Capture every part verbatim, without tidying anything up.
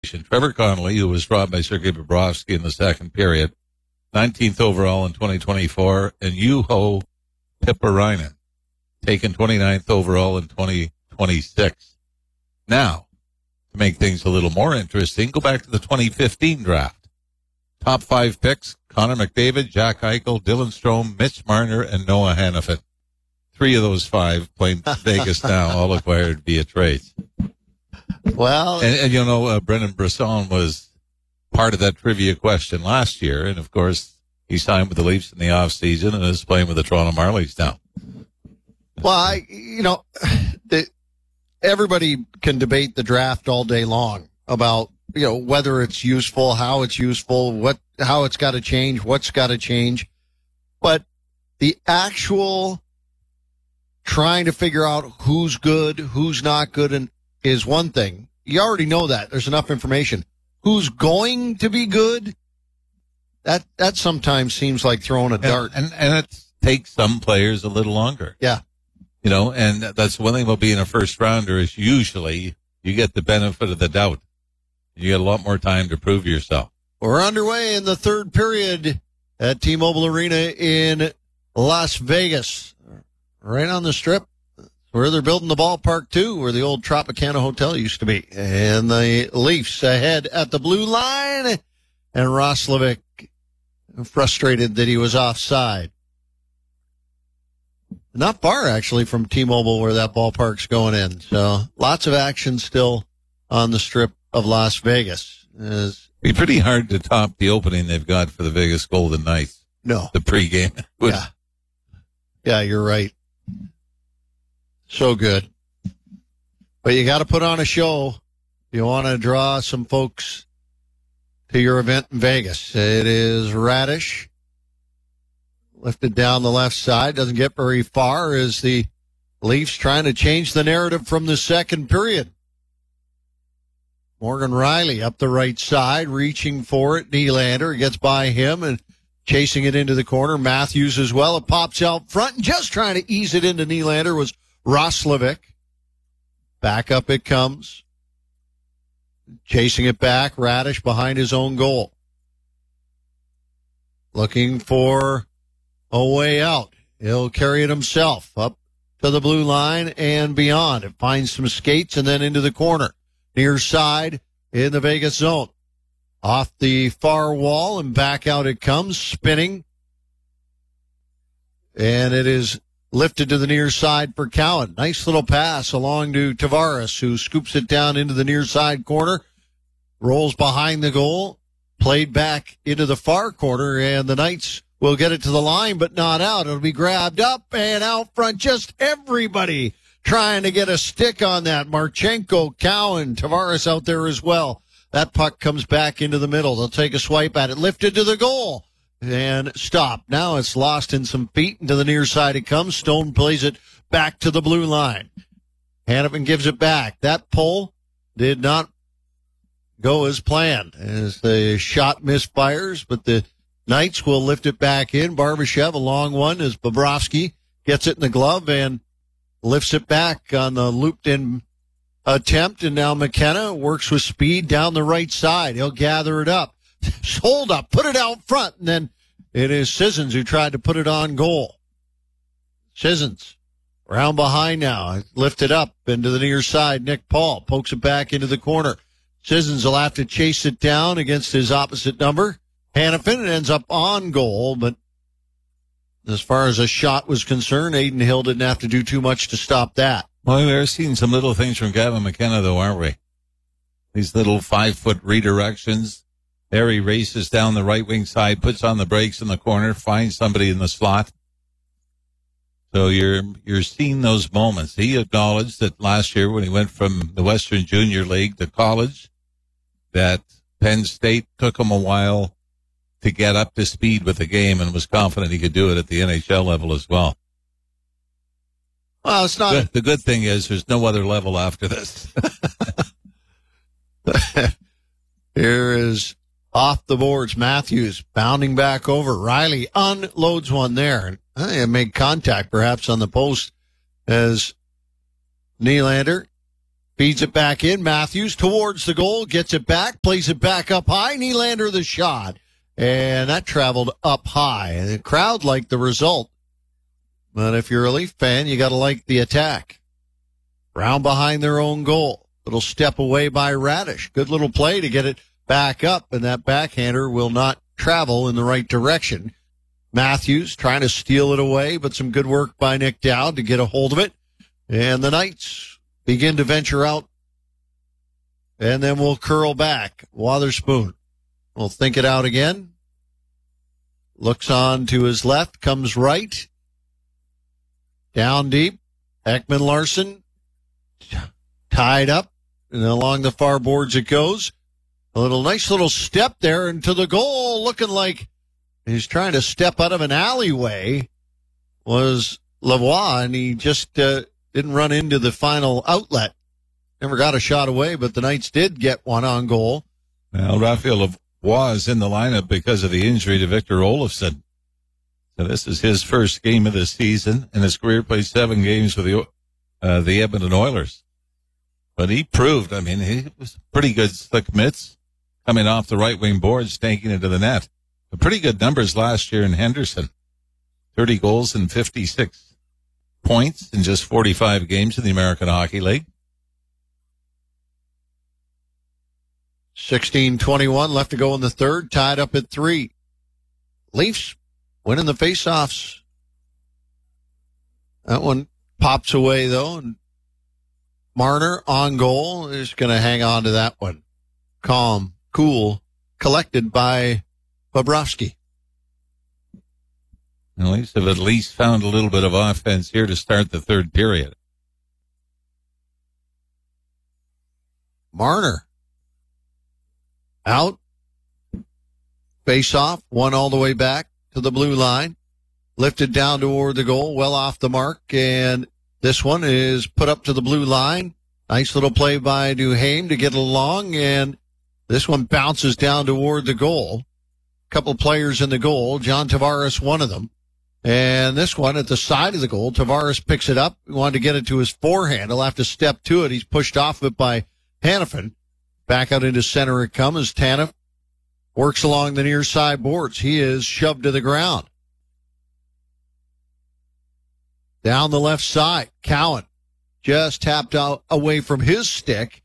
Trevor Connolly, who was dropped by Sergei Bobrovsky in the second period, nineteenth overall in twenty twenty-four, and Juho Piparainen, taken twenty-ninth overall in twenty twenty-six. Now, to make things a little more interesting, go back to the twenty fifteen draft. Top five picks, Connor McDavid, Jack Eichel, Dylan Strome, Mitch Marner, and Noah Hannafin. Three of those five playing Vegas now, all acquired via trades. Well, and, and you know, uh, Brendan Brisson was part of that trivia question last year, and of course, he signed with the Leafs in the offseason and is playing with the Toronto Marlies now. Well, I, you know, the, everybody can debate the draft all day long about, you know, whether it's useful, how it's useful, what, how it's got to change, what's got to change. But the actual trying to figure out who's good, who's not good, and is one thing. You already know that. There's enough information. Who's going to be good? That that sometimes seems like throwing a and, dart. And, and it takes some players a little longer. Yeah. You know, and that's one thing about being a first rounder is usually you get the benefit of the doubt. You get a lot more time to prove yourself. We're underway in the third period at T-Mobile Arena in Las Vegas. Right on the Strip, where they're building the ballpark, too, where the old Tropicana Hotel used to be. And the Leafs ahead at the blue line, and Roslovic frustrated that he was offside. Not far, actually, from T-Mobile where that ballpark's going in. So lots of action still on the Strip of Las Vegas. It'd be pretty hard to top the opening they've got for the Vegas Golden Knights. No. The pregame. Yeah. Yeah, you're right. So good. But you got to put on a show. You want to draw some folks to your event in Vegas. It is Radish. Lifted down the left side. Doesn't get very far as the Leafs trying to change the narrative from the second period. Morgan Riley up the right side, reaching for it. Nylander gets by him and chasing it into the corner. Matthews as well. It pops out front, and just trying to ease it into Nylander was Roslovic. Back up it comes. Chasing it back. Radish behind his own goal. Looking for a way out. He'll carry it himself up to the blue line and beyond. It finds some skates and then into the corner. Near side in the Vegas zone. Off the far wall and back out it comes, spinning. And it is lifted to the near side for Cowan. Nice little pass along to Tavares, who scoops it down into the near side corner. Rolls behind the goal. Played back into the far corner, and the Knights will get it to the line, but not out. It'll be grabbed up and out front. Just everybody trying to get a stick on that. Marchenko, Cowan, Tavares out there as well. That puck comes back into the middle. They'll take a swipe at it. Lifted to the goal. And stop. Now it's lost in some feet. Into the near side it comes. Stone plays it back to the blue line. Hannafin gives it back. That pull did not go as planned as the shot misfires, but the Knights will lift it back in. Barbashev, a long one as Bobrovsky gets it in the glove and lifts it back on the looped-in attempt. And now McKenna works with speed down the right side. He'll gather it up. Hold up, put it out front, and then it is Sissons who tried to put it on goal. Sissons, round behind now, lifted up into the near side. Nick Paul pokes it back into the corner. Sissons will have to chase it down against his opposite number. Hannafin ends up on goal, but as far as a shot was concerned, Aiden Hill didn't have to do too much to stop that. Well, we're seeing some little things from Gavin McKenna, though, aren't we? These little five-foot redirections. There he races down the right wing side, puts on the brakes in the corner, finds somebody in the slot. So you're you're seeing those moments. He acknowledged that last year when he went from the Western Junior League to college, that Penn State took him a while to get up to speed with the game and was confident he could do it at the N H L level as well. Well, it's not. The, the good thing is there's no other level after this. Here is off the boards. Matthews bounding back over. Riley unloads one there. It made contact perhaps on the post as Nylander Feeds it back in. Matthews towards the goal, gets it back, plays it back up high. Nylander the shot. And that traveled up high. And the crowd liked the result. But if you're a Leaf fan, you got to like the attack. Round behind their own goal. Little step away by Radish. Good little play to get it back up, and that backhander will not travel in the right direction. Matthews trying to steal it away, but some good work by Nick Dowd to get a hold of it. And the Knights begin to venture out, and then we'll curl back. Wotherspoon will think it out again. Looks on to his left, comes right. Down deep. Ekman Larsson tied up, and along the far boards it goes. A little nice little step there into the goal, looking like he's trying to step out of an alleyway, was Lavoie, and he just uh, didn't run into the final outlet. Never got a shot away, but the Knights did get one on goal. Well, Raphael Lavoie is in the lineup because of the injury to Victor Olofsson. So this is his first game of the season. In his career, played seven games with the uh, the Edmonton Oilers. But he proved, I mean, he was pretty good slick mitts coming off the right wing boards, tanking into the net. But pretty good numbers last year in Henderson. thirty goals and fifty-six points in just forty-five games in the American Hockey League. sixteen twenty-one left to go in the third, tied up at three. Leafs winning the faceoffs. That one pops away, though, and Marner on goal is going to hang on to that one. Calm, cool, collected by Bobrovsky. The Leafs have at least found a little bit of offense here to start the third period. Marner out. Face off, one all the way back to the blue line. Lifted down toward the goal, well off the mark, and this one is put up to the blue line. Nice little play by Duhaime to get along, and this one bounces down toward the goal. A couple players in the goal, John Tavares, one of them. And this one at the side of the goal, Tavares picks it up. He wanted to get it to his forehand. He'll have to step to it. He's pushed off of it by Hanifin. Back out into center it comes as Tanev works along the near side boards. He is shoved to the ground. Down the left side, Cowan just tapped out away from his stick.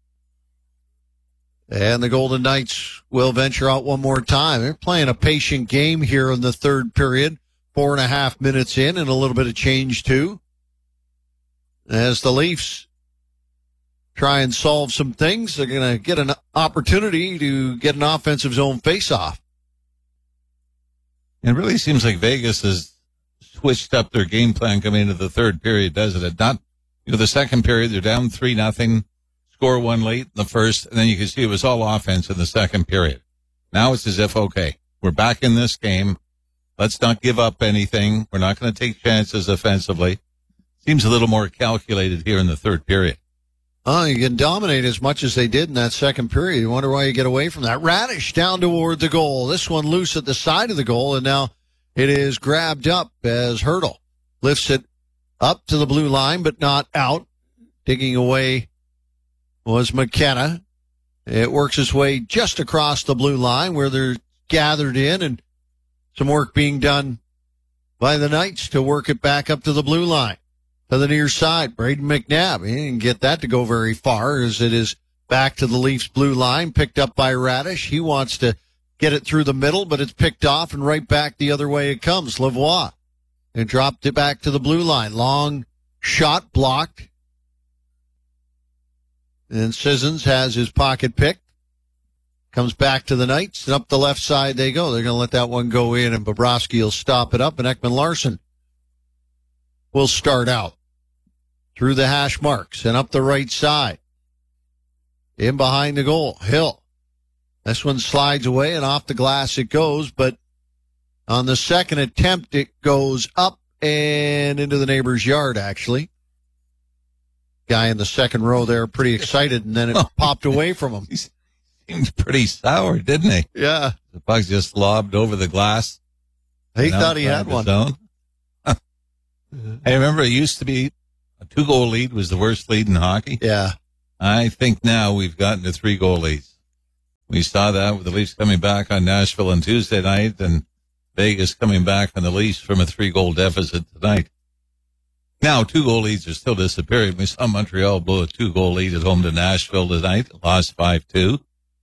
And the Golden Knights will venture out one more time. They're playing a patient game here in the third period. Four and a half minutes in and a little bit of change too. As the Leafs try and solve some things, they're going to get an opportunity to get an offensive zone faceoff. It really seems like Vegas has switched up their game plan coming into the third period, doesn't it? Not, you know, the second period, they're down three nothing, score one late in the first, and then you can see it was all offense in the second period. Now it's as if, okay, we're back in this game. Let's not give up anything. We're not going to take chances offensively. Seems a little more calculated here in the third period. Oh, you can dominate as much as they did in that second period. You wonder why you get away from that. Radish down toward the goal. This one loose at the side of the goal, and now it is grabbed up as Hertl lifts it up to the blue line, but not out. Digging away was McKenna. It works its way just across the blue line where they're gathered in, and some work being done by the Knights to work it back up to the blue line. To the near side, Braden McNabb. He didn't get that to go very far as it is back to the Leafs blue line, picked up by Radish. He wants to get it through the middle, but it's picked off and right back the other way it comes. Lavoie. And dropped it back to the blue line. Long shot blocked. And Sissons has his pocket picked. Comes back to the Knights, and up the left side they go. They're going to let that one go in, and Bobrovsky will stop it up, and Ekman Larsson will start out through the hash marks and up the right side. In behind the goal, Hill. This one slides away, and off the glass it goes, but on the second attempt, it goes up and into the neighbor's yard, actually. Guy in the second row there pretty excited, and then it oh, popped away from him. He seemed pretty sour, didn't he? Yeah. The puck just lobbed over the glass. He thought he had one. Zone. I remember it used to be a two-goal lead was the worst lead in hockey. Yeah. I think now we've gotten to three goal leads. We saw that with the Leafs coming back on Nashville on Tuesday night and Vegas coming back on the Leafs from a three-goal deficit tonight. Now, two-goal leads are still disappearing. We saw Montreal blow a two-goal lead at home to Nashville tonight, lost five two.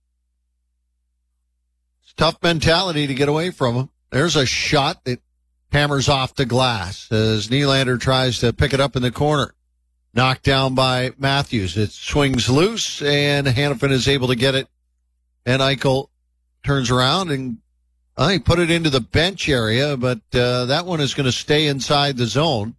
It's tough mentality to get away from them. There's a shot that hammers off the glass as Nylander tries to pick it up in the corner. Knocked down by Matthews. It swings loose, and Hanifin is able to get it. And Eichel turns around and I put it into the bench area, but uh, that one is going to stay inside the zone.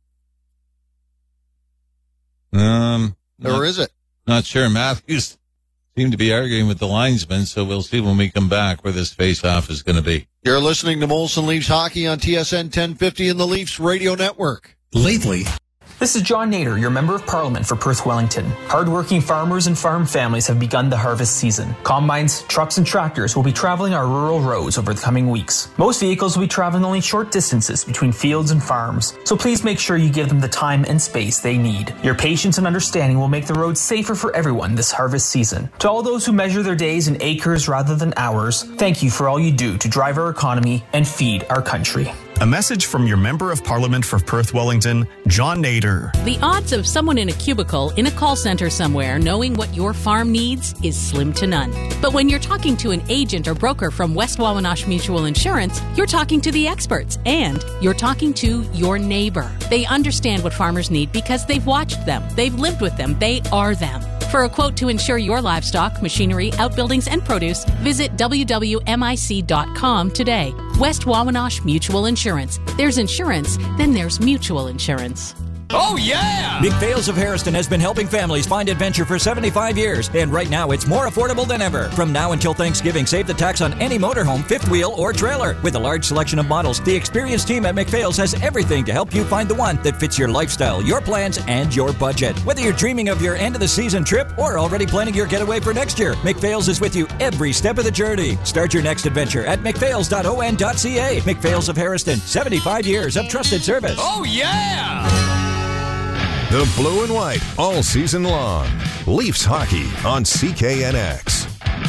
Um, or not, is it? Not sure. Matthews seemed to be arguing with the linesman, so we'll see when we come back where this face-off is going to be. You're listening to Molson Leafs Hockey on T S N ten fifty and the Leafs Radio Network. Lately, this is John Nader, your Member of Parliament for Perth Wellington. Hardworking farmers and farm families have begun the harvest season. Combines, trucks, and tractors will be traveling our rural roads over the coming weeks. Most vehicles will be traveling only short distances between fields and farms, so please make sure you give them the time and space they need. Your patience and understanding will make the roads safer for everyone this harvest season. To all those who measure their days in acres rather than hours, thank you for all you do to drive our economy and feed our country. a message from your Member of Parliament for Perth Wellington, John Nader. The odds of someone in a cubicle in a call center somewhere knowing what your farm needs is slim to none. But when you're talking to an agent or broker from West Wawanosh Mutual Insurance, you're talking to the experts and you're talking to your neighbor. They understand what farmers need because they've watched them, they've lived with them, they are them. For a quote to insure your livestock, machinery, outbuildings, and produce, visit w w m i c dot com today. West Wawanosh Mutual Insurance. There's insurance, then there's mutual insurance. Oh, yeah! McPhail's of Harrison has been helping families find adventure for seventy-five years, and right now it's more affordable than ever. From now until Thanksgiving, save the tax on any motorhome, fifth wheel, or trailer. With a large selection of models, the experienced team at McPhail's has everything to help you find the one that fits your lifestyle, your plans, and your budget. Whether you're dreaming of your end-of-the-season trip or already planning your getaway for next year, McPhail's is with you every step of the journey. Start your next adventure at mcphails dot o n dot c a. McPhail's of Harrison, seventy-five years of trusted service. Oh, yeah! The blue and white all season long. Leafs hockey on C K N X.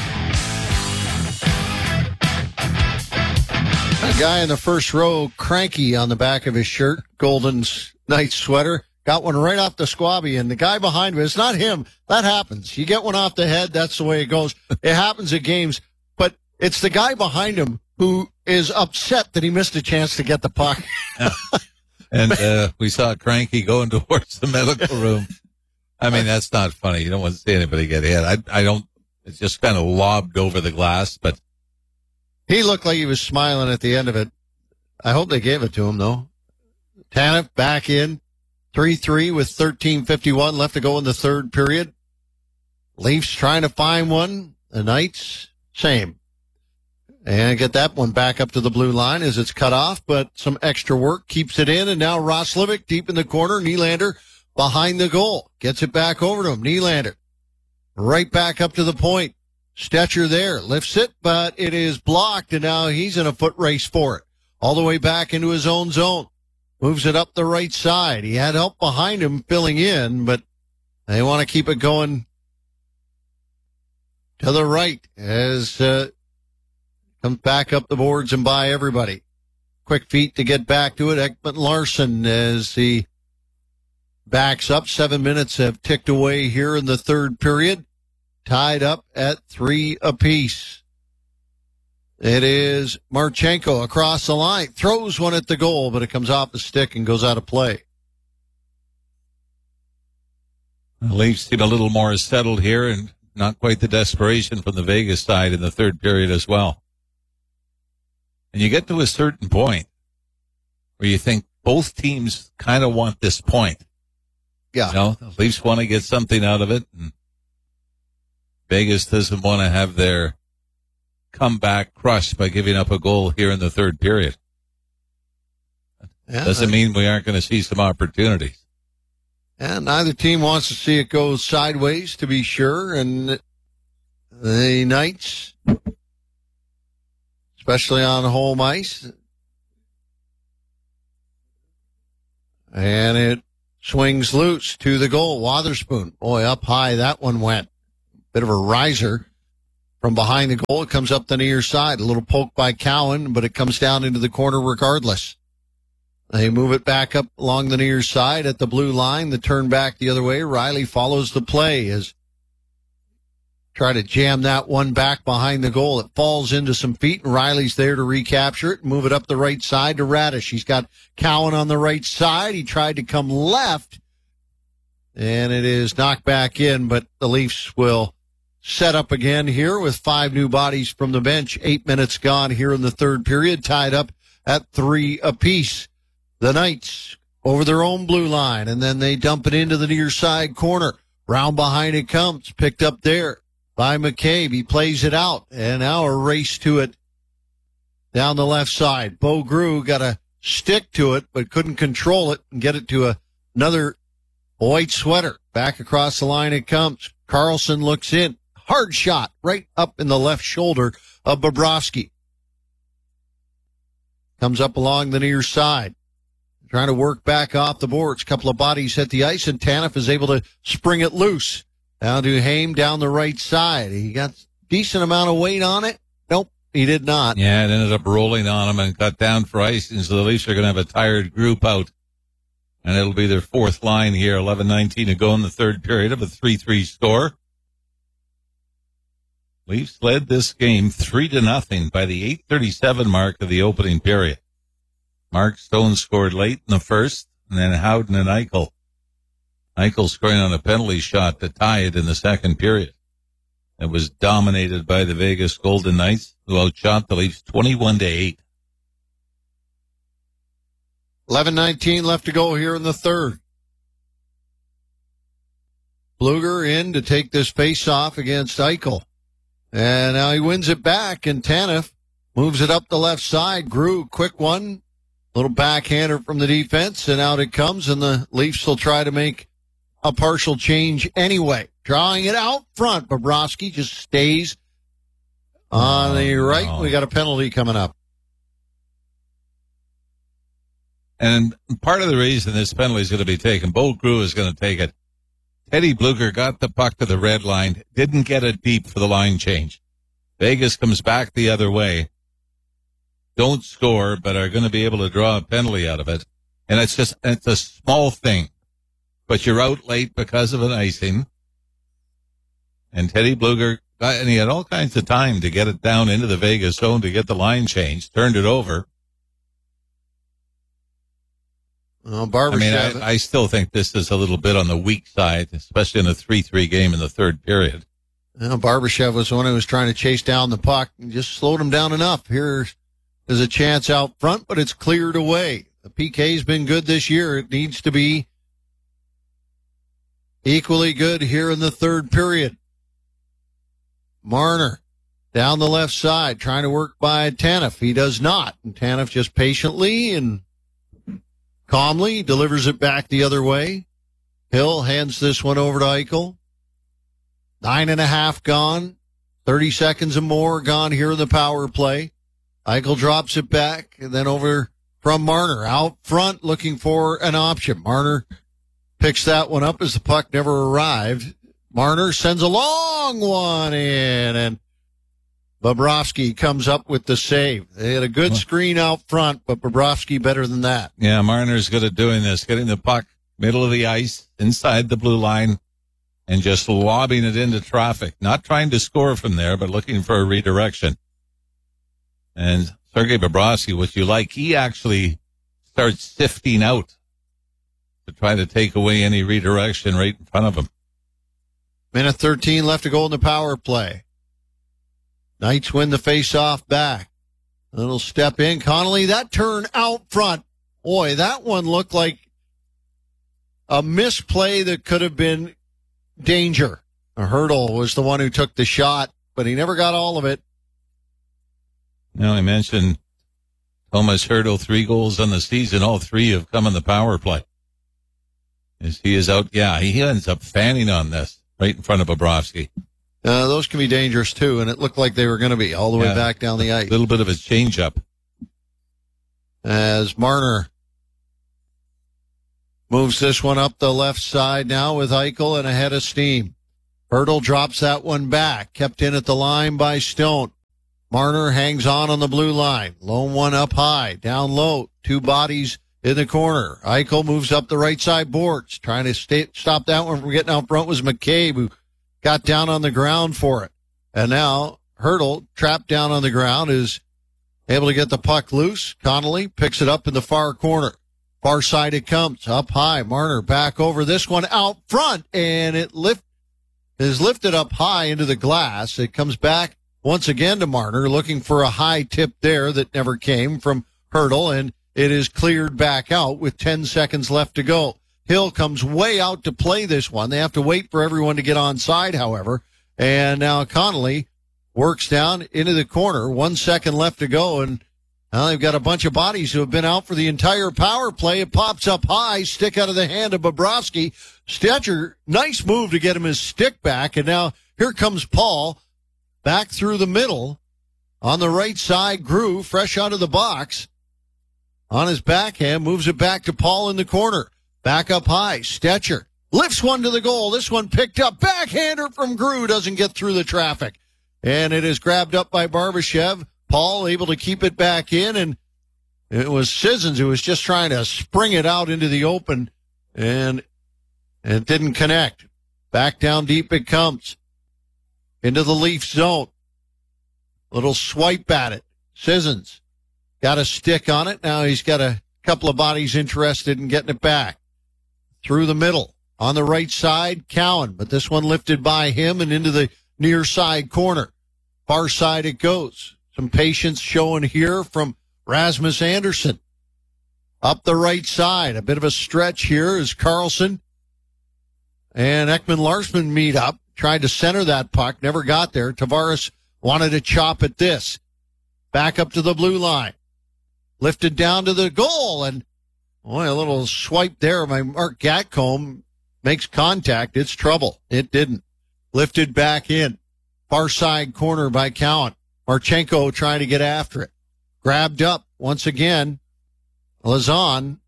A guy in the first row, cranky on the back of his shirt, Golden's night sweater, got one right off the squabby, and the guy behind him, it's not him. That happens. You get one off the head, that's the way it goes. It happens at games, but it's the guy behind him who is upset that he missed a chance to get the puck. And uh, we saw Cranky going towards the medical room. I mean, that's not funny. You don't want to see anybody get hit. I, I don't. It's just kind of lobbed over the glass, but he looked like he was smiling at the end of it. I hope they gave it to him, though. Tanev back in, three three with thirteen fifty-one left to go in the third period. Leafs trying to find one. The Knights, same. And get that one back up to the blue line as it's cut off, but some extra work keeps it in. And now Roslovic deep in the corner. Nylander behind the goal. Gets it back over to him. Nylander right back up to the point. Stetcher there. Lifts it, but it is blocked. And now he's in a foot race for it. All the way back into his own zone. Moves it up the right side. He had help behind him filling in, but they want to keep it going to the right as, uh, comes back up the boards and by everybody. Quick feet to get back to it. Ekman Larson as he backs up. Seven minutes have ticked away here in the third period. Tied up at three apiece. It is Marchenko across the line. Throws one at the goal, but it comes off the stick and goes out of play. The Leafs seem a little more settled here and not quite the desperation from the Vegas side in the third period as well. And you get to a certain point where you think both teams kind of want this point. Yeah. You know, the Leafs want to get something out of it, and Vegas doesn't want to have their comeback crushed by giving up a goal here in the third period. Yeah, doesn't mean we aren't going to see some opportunities. And neither team wants to see it go sideways, to be sure. And the Knights, especially on home ice. And it swings loose to the goal. Wotherspoon, boy, up high that one went. Bit of a riser from behind the goal. It comes up the near side. A little poke by Cowan, but it comes down into the corner regardless. They move it back up along the near side at the blue line. The turn back the other way. Riley follows the play as try to jam that one back behind the goal. It falls into some feet, and Riley's there to recapture it and move it up the right side to Radish. He's got Cowan on the right side. He tried to come left, and it is knocked back in, but the Leafs will set up again here with five new bodies from the bench. Eight minutes gone here in the third period, tied up at three apiece. The Knights over their own blue line, and then they dump it into the near side corner. Round behind it comes, picked up there by McCabe. He plays it out, and now a race to it down the left side. Bo Grew got a stick to it, but couldn't control it and get it to a, another white sweater. Back across the line it comes. Carlson looks in. Hard shot right up in the left shoulder of Bobrovsky. Comes up along the near side. Trying to work back off the boards. Couple of bodies hit the ice, and Tanev is able to spring it loose. Down to Haim down the right side. He got a decent amount of weight on it. Nope, he did not. Yeah, it ended up rolling on him and got down for icing, so the Leafs are going to have a tired group out. And it'll be their fourth line here, eleven nineteen to go in the third period of a three three score. Leafs led this game three to nothing by the eight thirty-seven mark of the opening period. Mark Stone scored late in the first, and then Howden and Eichel. Eichel scoring on a penalty shot to tie it in the second period. It was dominated by the Vegas Golden Knights, who outshot the Leafs twenty-one to eight. eleven nineteen left to go here in the third. Bluger in to take this face-off against Eichel. And now he wins it back, and Tanev moves it up the left side. Grew, quick one. Little backhander from the defense, and out it comes, and the Leafs will try to make a partial change anyway. Drawing it out front. Bobrovsky just stays on the right. no. We got a penalty coming up. And part of the reason this penalty is going to be taken, Bo Grew is going to take it. Teddy Bluger got the puck to the red line, didn't get it deep for the line change. Vegas comes back the other way. Don't score, but are going to be able to draw a penalty out of it. And it's just, it's a small thing. But you're out late because of an icing. And Teddy Bluger, and he had all kinds of time to get it down into the Vegas zone to get the line changed, turned it over. Well, Barbashev, I mean, I, I still think this is a little bit on the weak side, especially in a three three game in the third period. well, Barbashev was the one who was trying to chase down the puck and just slowed him down enough. Here's There's a chance out front, but it's cleared away. The P K's been good this year. It needs to be equally good here in the third period. Marner down the left side, trying to work by Tanev. He does not. And Tanev just patiently and calmly delivers it back the other way. Hill hands this one over to Eichel. Nine and a half gone. Thirty seconds and more gone here in the power play. Eichel drops it back, and then over from Marner. Out front, looking for an option. Marner picks that one up as the puck never arrived. Marner sends a long one in, and Bobrovsky comes up with the save. They had a good screen out front, but Bobrovsky better than that. Yeah, Marner's good at doing this, getting the puck middle of the ice, inside the blue line, and just lobbing it into traffic. Not trying to score from there, but looking for a redirection. And Sergei Bobrovsky, what you like, he actually starts sifting out to try to take away any redirection right in front of him. Minute thirteen left to go in the power play. Knights win the face-off back. A little step in. Connolly, that turn out front. Boy, that one looked like a misplay that could have been danger. Hurdle was the one who took the shot, but he never got all of it. Now, I mentioned Thomas Hurdle, three goals on the season. All three have come in the power play. As he is out, yeah, he ends up fanning on this right in front of Bobrovsky. Uh, those can be dangerous, too, and it looked like they were going to be all the way Yeah, back down the ice. A little bit of a change-up. As Marner Moves this one up the left side now with Eichel and ahead of steam. Hurdle drops that one back. Kept in at the line by Stone. Marner hangs on on the blue line. Lone one up high. Down low. Two bodies in the corner. Eichel moves up the right side boards. Trying to stay, stop that one from getting out front was McCabe, who got down on the ground for it. And now Hurdle, trapped down on the ground, is able to get the puck loose. Connolly picks it up in the far corner. Far side it comes. Up high. Marner back over this one out front, and it lift is lifted up high into the glass. It comes back once again to Marner, looking for a high tip there that never came from Hurdle, and it is cleared back out with ten seconds left to go. Hill comes way out to play this one. They have to wait for everyone to get on side, however. And now Connolly works down into the corner. One second left to go, and now they've got a bunch of bodies who have been out for the entire power play. It pops up high, stick out of the hand of Bobrovsky. Stetcher, nice move to get him his stick back, and now here comes Paul back through the middle on the right side. Grew fresh out of the box on his backhand, moves it back to Paul in the corner. Back up high, Stetcher lifts one to the goal. This one picked up. Backhander from Grew, doesn't get through the traffic. And it is grabbed up by Barbashev. Paul able to keep it back in, and it was Sissons who was just trying to spring it out into the open, and it didn't connect. Back down deep it comes into the Leafs zone. Little swipe at it. Sissons got a stick on it. Now he's got a couple of bodies interested in getting it back. Through the middle. On the right side, Cowan, but this one lifted by him and into the near side corner. Far side it goes. Some patience showing here from Rasmus Andersson. Up the right side, a bit of a stretch here as Carlson and Ekman Larsson meet up. Tried to center that puck, never got there. Tavares wanted to chop at this. Back up to the blue line. Lifted down to the goal, and boy, a little swipe there by Mark Gatcomb makes contact. It's trouble. It didn't. Lifted back in. Far side corner by Cowan. Marchenko trying to get after it. Grabbed up once again. Lazan.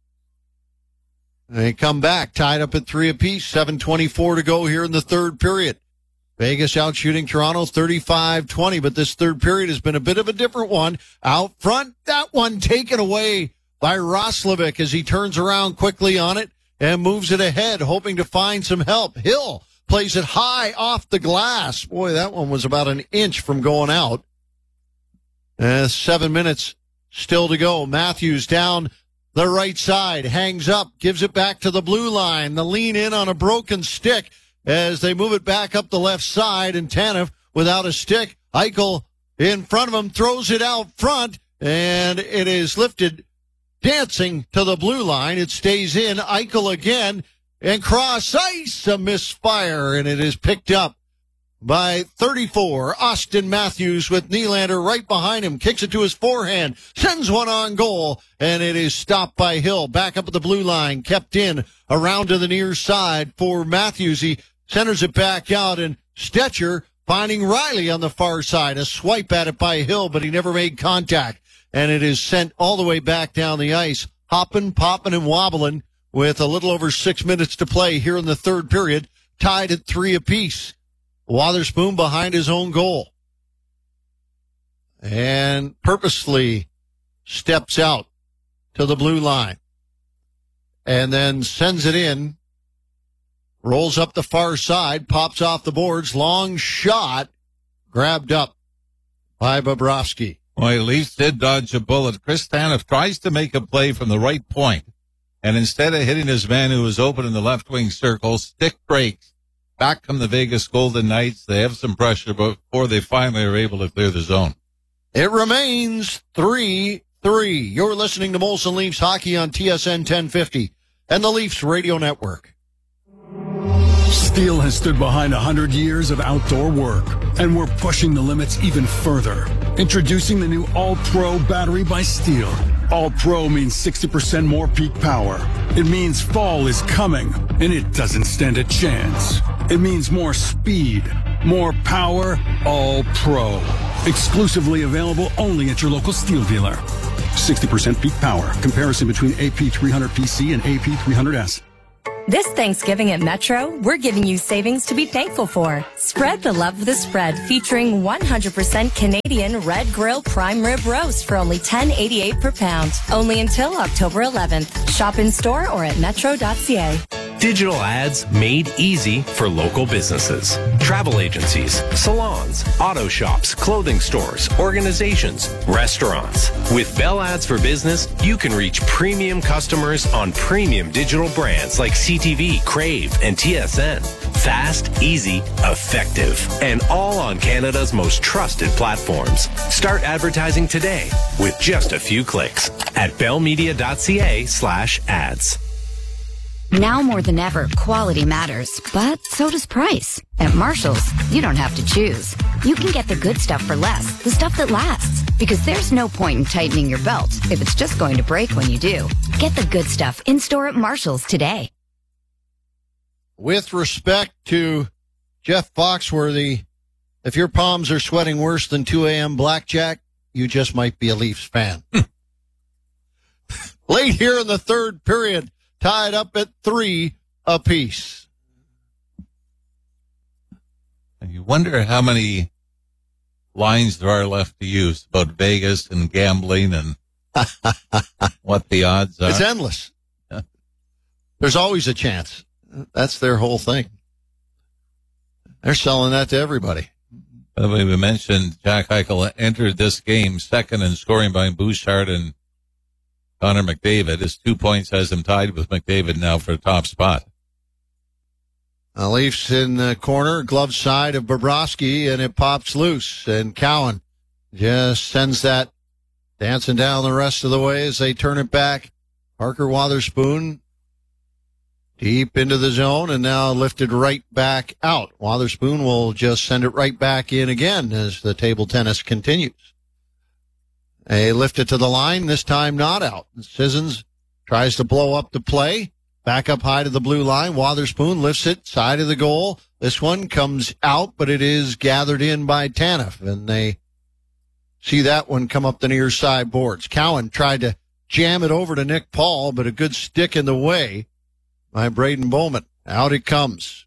They come back, tied up at three apiece. seven twenty-four to go here in the third period. Vegas out shooting Toronto thirty-five twenty, but this third period has been a bit of a different one. Out front, that one taken away by Roslovic as he turns around quickly on it and moves it ahead, hoping to find some help. Hill plays it high off the glass. Boy, that one was about an inch from going out. Uh, seven minutes still to go. Matthews down the right side, hangs up, gives it back to the blue line. The lean in on a broken stick as they move it back up the left side, and Tanev without a stick. Eichel in front of him throws it out front, and it is lifted dancing to the blue line. It stays in. Eichel again, and cross ice, a misfire, and it is picked up by thirty-four. Austin Matthews with Nylander right behind him. Kicks it to his forehand. Sends one on goal, and it is stopped by Hill. Back up at the blue line. Kept in around to the near side for Matthews. He centers it back out, and Stetcher finding Riley on the far side. A swipe at it by Hill, but he never made contact. And it is sent all the way back down the ice. Hopping, popping, and wobbling with a little over six minutes to play here in the third period. Tied at three apiece. Wotherspoon behind his own goal. And purposely steps out to the blue line. And then sends it in. Rolls up the far side. Pops off the boards. Long shot. Grabbed up by Bobrovsky. Well, at least did dodge a bullet. Chris Tanev tries to make a play from the right point. And instead of hitting his man who was open in the left wing circle, stick breaks. Back come the Vegas Golden Knights. They have some pressure before they finally are able to clear the zone. It remains three three. You're listening to Molson Leafs Hockey on T S N ten fifty and the Leafs Radio Network. Steel has stood behind one hundred years of outdoor work, and we're pushing the limits even further. Introducing the new All-Pro battery by Steel. All-Pro means sixty percent more peak power. It means fall is coming, and it doesn't stand a chance. It means more speed, more power, All-Pro. Exclusively available only at your local Steel dealer. sixty percent peak power. Comparison between A P three hundred P C and A P three hundred S. This Thanksgiving at Metro, we're giving you savings to be thankful for. Spread the love of the spread, featuring one hundred percent Canadian Red Grill Prime Rib Roast for only ten dollars and eighty-eight cents per pound. Only until October eleventh. Shop in store or at metro dot c a. Digital ads made easy for local businesses. Travel agencies, salons, auto shops, clothing stores, organizations, restaurants. With Bell Ads for Business, you can reach premium customers on premium digital brands like C T V, Crave, and T S N. Fast, easy, effective, and all on Canada's most trusted platforms. Start advertising today with just a few clicks at bellmedia dot c a slash ads. Now more than ever, quality matters, but so does price. At Marshall's, you don't have to choose. You can get the good stuff for less, the stuff that lasts. Because there's no point in tightening your belt if it's just going to break when you do. Get the good stuff in-store at Marshall's today. With respect to Jeff Foxworthy, if your palms are sweating worse than two a.m. blackjack, you just might be a Leafs fan. Late here in the third period, tied up at three apiece. And you wonder how many lines there are left to use about Vegas and gambling and what the odds are. It's endless. Yeah. There's always a chance. That's their whole thing. They're selling that to everybody. By the way, we mentioned Jack Eichel entered this game second in scoring behind Bouchard and Connor McDavid. His two points has him tied with McDavid now for a top spot. The Leafs in the corner, glove side of Bobrovsky, and it pops loose. And Cowan just sends that dancing down the rest of the way as they turn it back. Parker Wotherspoon deep into the zone and now lifted right back out. Wotherspoon will just send it right back in again as the table tennis continues. They lift it to the line, this time not out. Sissons tries to blow up the play. Back up high to the blue line. Wotherspoon lifts it, side of the goal. This one comes out, but it is gathered in by Tanev, and they see that one come up the near side boards. Cowan tried to jam it over to Nick Paul, but a good stick in the way by Braden Bowman. Out it comes.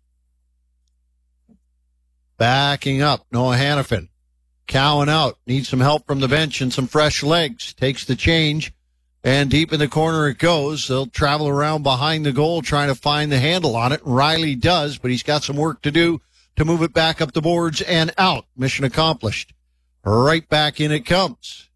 Backing up, Noah Hannafin. Cowan out. Needs some help from the bench and some fresh legs. Takes the change, and deep in the corner it goes. They'll travel around behind the goal trying to find the handle on it. Riley does, but he's got some work to do to move it back up the boards and out. Mission accomplished. Right back in it comes.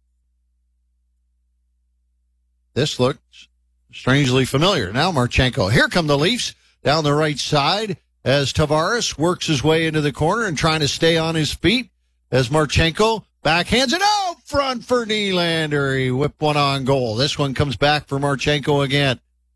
This looks strangely familiar. Now Marchenko. Here come the Leafs down the right side as Tavares works his way into the corner and trying to stay on his feet as Marchenko backhands it out front for Nylander. He whipped one on goal. This one comes back for Marchenko again.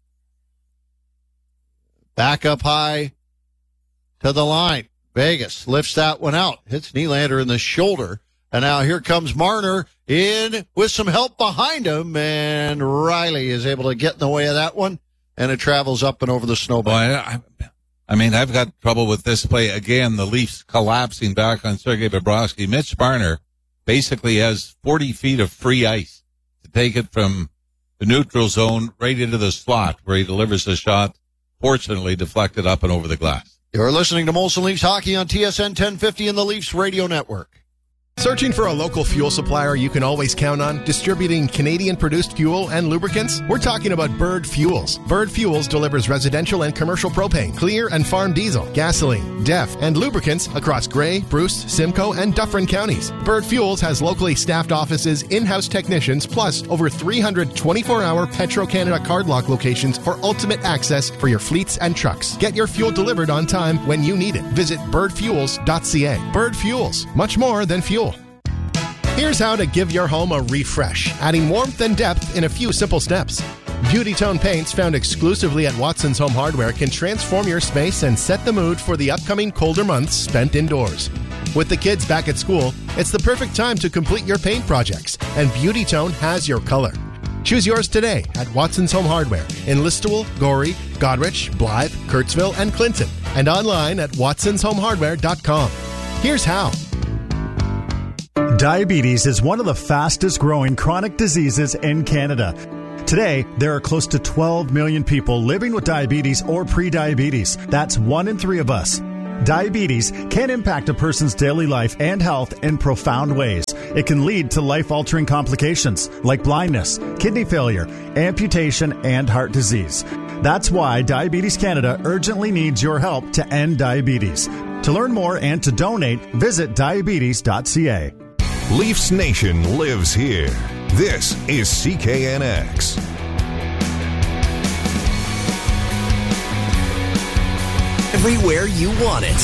Back up high to the line. Vegas lifts that one out. Hits Nylander in the shoulder. And now here comes Marner in with some help behind him. And Riley is able to get in the way of that one. And it travels up and over the snowbank. Well, I, I, I mean, I've got trouble with this play. Again, the Leafs collapsing back on Sergei Bobrovsky. Mitch Marner basically has forty feet of free ice to take it from the neutral zone right into the slot where he delivers a shot, fortunately deflected up and over the glass. You're listening to Molson Leafs Hockey on T S N ten fifty and the Leafs Radio Network. Searching for a local fuel supplier you can always count on, distributing Canadian-produced fuel and lubricants? We're talking about Bird Fuels. Bird Fuels delivers residential and commercial propane, clear and farm diesel, gasoline, D E F, and lubricants across Grey, Bruce, Simcoe, and Dufferin counties. Bird Fuels has locally staffed offices, in-house technicians, plus over three hundred twenty-four hour Petro-Canada card lock locations for ultimate access for your fleets and trucks. Get your fuel delivered on time when you need it. Visit bird fuels dot c a. Bird Fuels, much more than fuel. Here's how to give your home a refresh, adding warmth and depth in a few simple steps. Beauty Tone paints found exclusively at Watson's Home Hardware can transform your space and set the mood for the upcoming colder months spent indoors. With the kids back at school, it's the perfect time to complete your paint projects, and Beauty Tone has your color. Choose yours today at Watson's Home Hardware in Listowel, Gorey, Godrich, Blythe, Kurtzville, and Clinton, and online at watsons home hardware dot com. Here's how. Diabetes is one of the fastest growing chronic diseases in Canada. Today, there are close to twelve million people living with diabetes or prediabetes. That's one in three of us. Diabetes can impact a person's daily life and health in profound ways. It can lead to life-altering complications like blindness, kidney failure, amputation, and heart disease. That's why Diabetes Canada urgently needs your help to end diabetes. To learn more and to donate, visit diabetes dot c a. Leafs Nation lives here. This is C K N X. Everywhere you want it.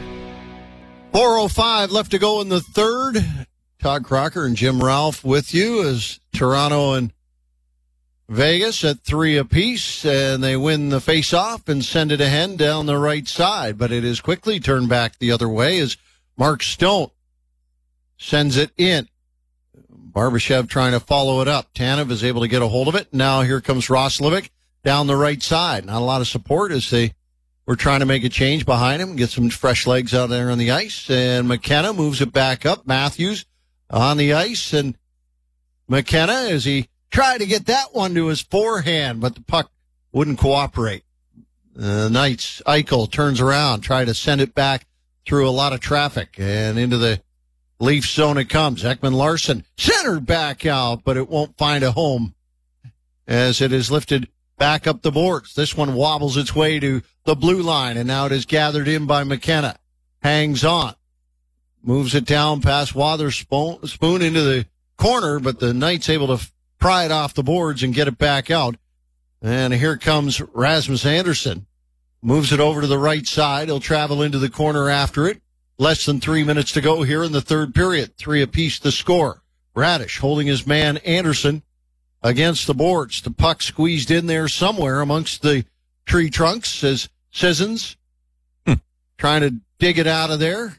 four oh five left to go in the third. Todd Crocker and Jim Ralph with you as Toronto and Vegas at three apiece, and they win the face-off and send it ahead down the right side. But it is quickly turned back the other way as Mark Stone sends it in. Barbashev trying to follow it up. Tanev is able to get a hold of it. Now here comes Roslovic down the right side. Not a lot of support as they were trying to make a change behind him, get some fresh legs out there on the ice. And McKenna moves it back up. Matthews on the ice. And McKenna, as he tried to get that one to his forehand, but the puck wouldn't cooperate. The Knights, Eichel turns around, try to send it back through a lot of traffic. And into the Leaf zone it comes. Ekman Larson centered back out, but it won't find a home as it is lifted back up the boards. This one wobbles its way to the blue line, and now it is gathered in by McKenna. Hangs on. Moves it down past Wotherspoon spoon into the corner, but the Knights able to pry it off the boards and get it back out. And here comes Rasmus Andersson. Moves it over to the right side. He'll travel into the corner after it. Less than three minutes to go here in the third period. Three apiece to score. Radish holding his man Anderson against the boards. The puck squeezed in there somewhere amongst the tree trunks as Sissons hmm. trying to dig it out of there.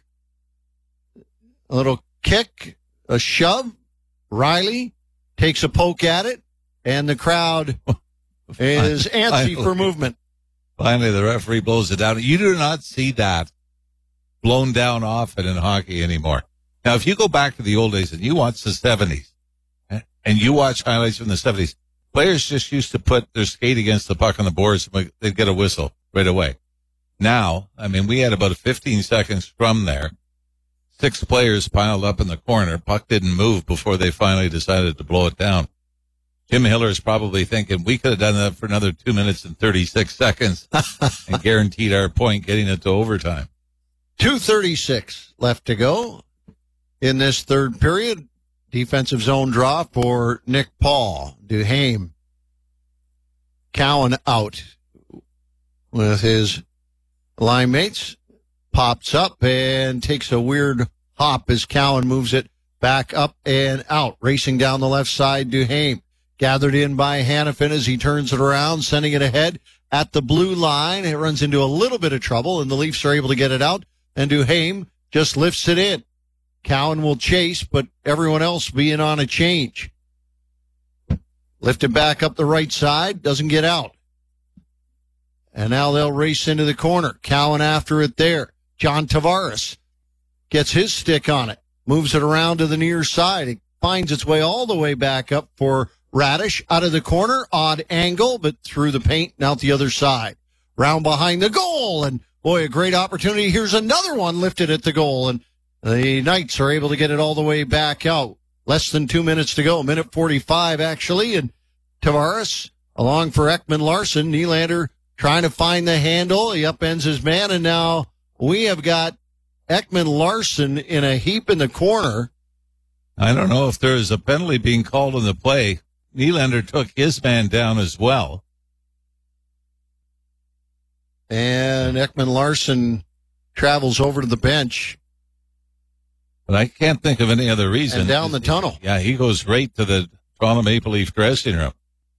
A little kick, a shove. Riley takes a poke at it, and the crowd is antsy finally, for movement. Finally, the referee blows it down. You do not see that blown down often in hockey anymore. Now, if you go back to the old days and you watch the seventies, and you watch highlights from the seventies, players just used to put their skate against the puck on the boards, and they'd get a whistle right away. Now, I mean, we had about fifteen seconds from there. Six players piled up in the corner. Puck didn't move before they finally decided to blow it down. Jim Hiller is probably thinking we could have done that for another two minutes and thirty-six seconds and guaranteed our point getting it to overtime. two thirty-six left to go in this third period. Defensive zone draw for Nick Paul. Duhaime. Cowan out with his line mates. Pops up and takes a weird hop as Cowan moves it back up and out. Racing down the left side, Duhaime. Gathered in by Hanifin as he turns it around, sending it ahead at the blue line. It runs into a little bit of trouble, and the Leafs are able to get it out, and Duhaime just lifts it in. Cowan will chase, but everyone else being on a change. Lifted back up the right side, doesn't get out. And now they'll race into the corner. Cowan after it there. John Tavares gets his stick on it, moves it around to the near side. It finds its way all the way back up for Radish out of the corner. Odd angle, but through the paint and out the other side. Round behind the goal, and boy, a great opportunity. Here's another one lifted at the goal, and the Knights are able to get it all the way back out. Less than two minutes to go, minute forty-five actually, and Tavares along for Ekman Larson. Nylander trying to find the handle. He upends his man, and now we have got Ekman Larson in a heap in the corner. I don't know if there is a penalty being called on the play. Nylander took his man down as well. And Ekman Larson travels over to the bench. But I can't think of any other reason. And down the tunnel. Yeah, he goes right to the Toronto Maple Leaf dressing room.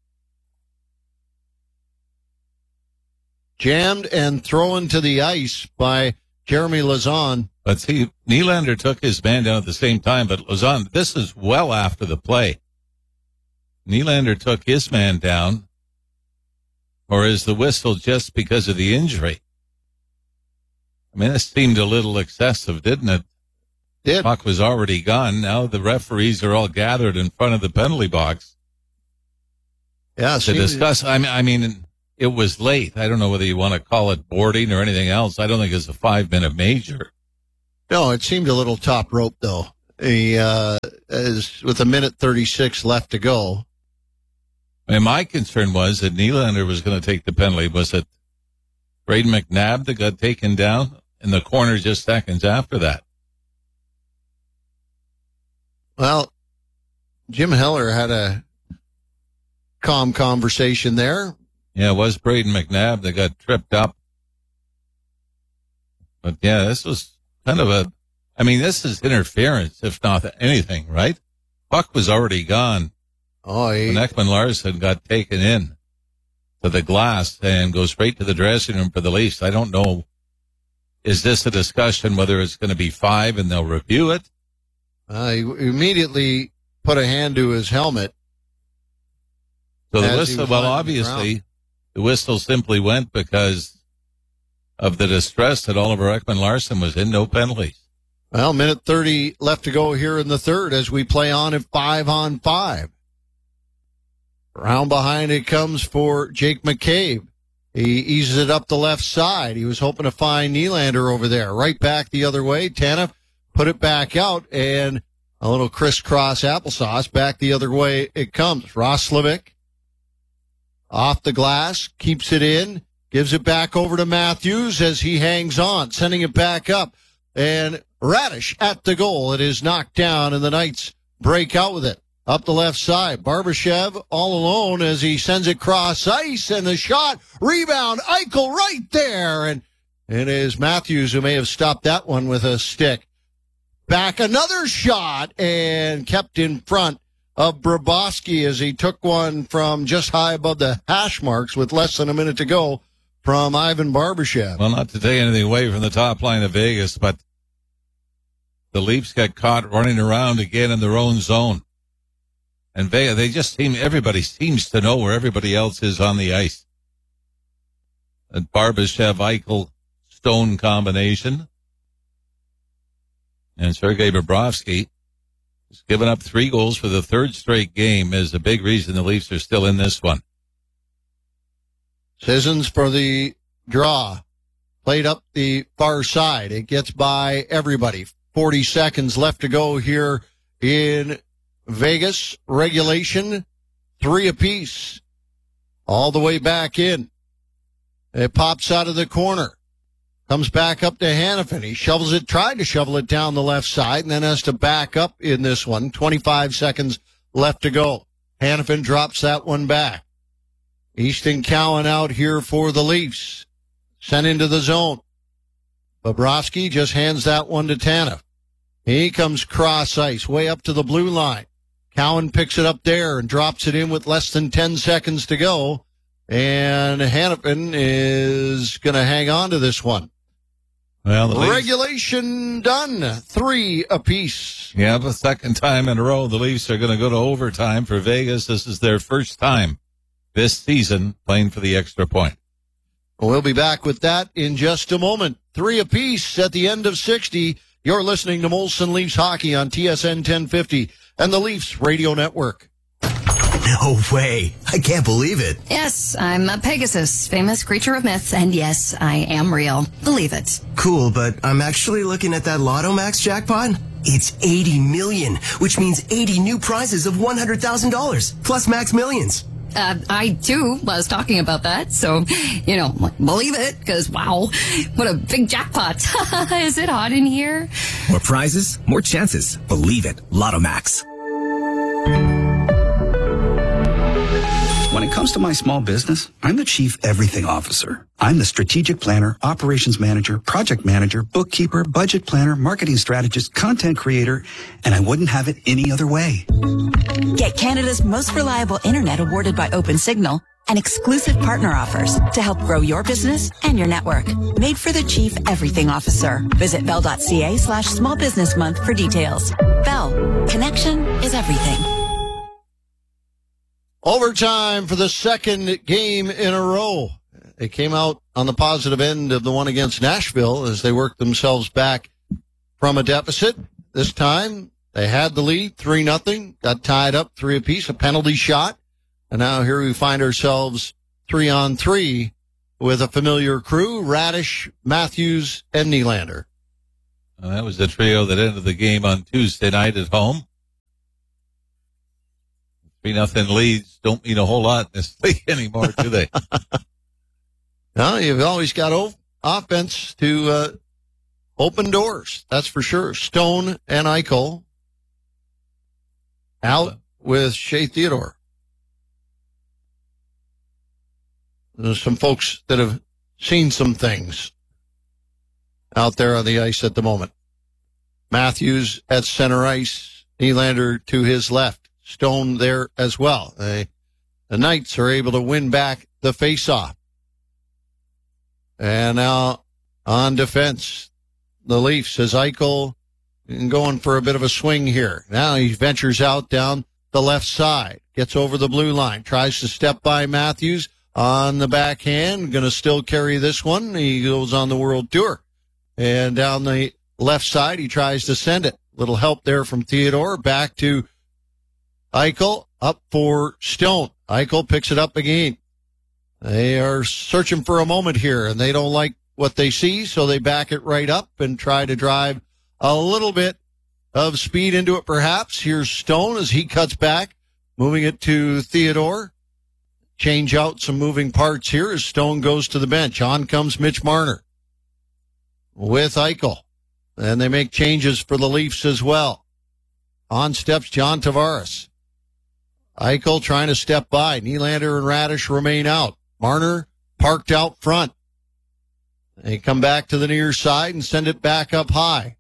Jammed and thrown to the ice by Jeremy Lauzon. But see, Nylander took his man down at the same time, but Lauzon, this is well after the play. Nylander took his man down, or is the whistle just because of the injury? I mean, this seemed a little excessive, didn't it? Did. Puck was already gone. Now the referees are all gathered in front of the penalty box yeah, to discuss. I mean, I mean, it was late. I don't know whether you want to call it boarding or anything else. I don't think it's a five-minute major. No, it seemed a little top rope, though. He, uh, as, with a minute thirty-six left to go. I mean, my concern was that Nylander was going to take the penalty. Was it Braden McNabb that got taken down in the corner just seconds after that? Well, Jim Heller had a calm conversation there. Yeah, it was Braden McNabb that got tripped up. But yeah, this was kind of a, I mean, this is interference, if not anything, right? Puck was already gone. Oh, he... When Ekman Larson got taken in to the glass and goes straight to the dressing room for the Leafs. I don't know. Is this a discussion whether it's going to be five and they'll review it? Uh, he immediately put a hand to his helmet. So the whistle, well, obviously, the, the whistle simply went because of the distress that Oliver Ekman Larson was in. No penalties. Well, minute thirty left to go here in the third as we play on at five on five. Round behind it comes for Jake McCabe. He eases it up the left side. He was hoping to find Nylander over there. Right back the other way. Tanev put it back out, and a little crisscross applesauce back the other way it comes. Roslovic off the glass, keeps it in, gives it back over to Matthews as he hangs on, sending it back up. And Radish at the goal. It is knocked down, and the Knights break out with it. Up the left side, Barbashev all alone as he sends it cross ice, and the shot, rebound, Eichel right there. And it is Matthews who may have stopped that one with a stick. Back another shot, and kept in front of Bobrovsky as he took one from just high above the hash marks with less than a minute to go from Ivan Barbashev. Well, not to take anything away from the top line of Vegas, but the Leafs got caught running around again in their own zone. And Vegas, they just seem, everybody seems to know where everybody else is on the ice. And Barbashev, Eichel, Stone combination. And Sergei Bobrovsky has given up three goals for the third straight game, is a big reason the Leafs are still in this one. Sissons for the draw. Played up the far side. It gets by everybody. forty seconds left to go here in Vegas. Regulation, three apiece. All the way back in. It pops out of the corner. Comes back up to Hanifin. He shovels it, tried to shovel it down the left side, and then has to back up in this one. twenty-five seconds left to go. Hanifin drops that one back. Easton Cowan out here for the Leafs. Sent into the zone. Bobrovsky just hands that one to Tanev. He comes cross ice, way up to the blue line. Cowan picks it up there and drops it in with less than ten seconds to go. And Hanifin is going to hang on to this one. Well, the Leafs, regulation done. Three apiece. Yeah, the second time in a row, the Leafs are going to go to overtime for Vegas. This is their first time this season playing for the extra point. We'll be back with that in just a moment. Three apiece at the end of sixty. You're listening to Molson Leafs Hockey on T S N ten fifty and the Leafs Radio Network. No way. I can't believe it. Yes, I'm a Pegasus, famous creature of myth, and yes, I am real. Believe it. Cool, but I'm actually looking at that Lotto Max jackpot. It's eighty million, which means eighty new prizes of one hundred thousand dollars, plus Max Millions. Uh, I, too, was talking about that, so, you know, believe it, because, wow, what a big jackpot. Is it hot in here? More prizes, more chances. Believe it. Lotto Max. When it comes to my small business, I'm the chief everything officer. I'm the strategic planner, operations manager, project manager, bookkeeper, budget planner, marketing strategist, content creator, and I wouldn't have it any other way. Get Canada's most reliable internet awarded by OpenSignal and exclusive partner offers to help grow your business and your network. Made for the chief everything officer. Visit bell.ca slash small business month for details. Bell, connection is everything. Overtime for the second game in a row. They came out on the positive end of the one against Nashville as they worked themselves back from a deficit. this time they had the lead, three nothing, got tied up three apiece, a penalty shot. And now here we find ourselves three on three with a familiar crew, Radish, Matthews, and Nylander. And that was the trio that ended the game on Tuesday night at home. Three nothing leads don't mean a whole lot in this league anymore, do they? No, you've always got o- offense to uh, open doors. That's for sure. Stone and Eichel out with Shea Theodore. There's some folks that have seen some things out there on the ice at the moment. Matthews at center ice, Nylander to his left. Stone there as well. They, the Knights are able to win back the faceoff. And now on defense, the Leafs as Eichel going for a bit of a swing here. Now he ventures out down the left side, gets over the blue line, tries to step by Matthews on the backhand, going to still carry this one. He goes on the world tour. And down the left side, he tries to send it. Little help there from Theodore. Back to Eichel, up for Stone. Eichel picks it up again. They are searching for a moment here, and they don't like what they see, so they back it right up and try to drive a little bit of speed into it, perhaps. Here's Stone as he cuts back, moving it to Theodore. Change out some moving parts here as Stone goes to the bench. On comes Mitch Marner with Eichel. And they make changes for the Leafs as well. On steps John Tavares. Eichel trying to step by. Nylander and Radish remain out. Marner parked out front. They come back to the near side and send it back up high.